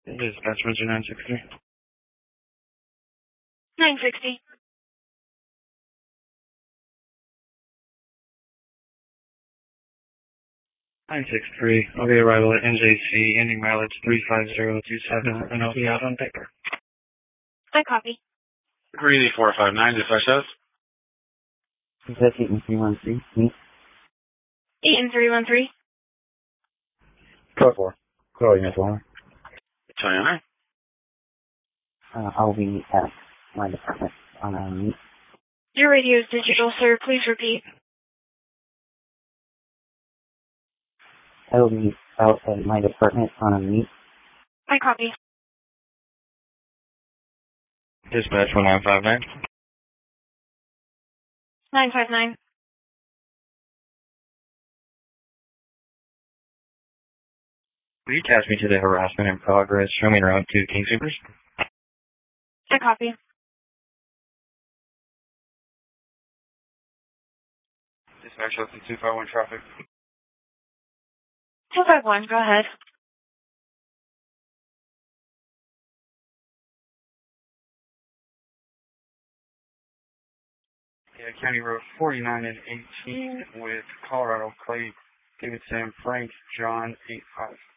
Dispatch Manager 963. 960. 963. I'll be arrival at NJC, ending mileage 35027, and I'll be out on paper. I copy. Greeley 459, dispatch us. Is that 8313? Me? 8313. Code 4. Chloe, Miss Warner. Toyota. I'll be at my department on a meet. Your radio is digital, sir. Please repeat. I will be out at my department on a meet. I copy. Dispatch 1959. 959. Will you attach me to the harassment in progress? Show me around to King Supers. I copy. Dispatch up to 251 traffic. 251, go ahead. Yeah, County Road 49 and 18 with Colorado Clay, David Sam, Frank, John 85.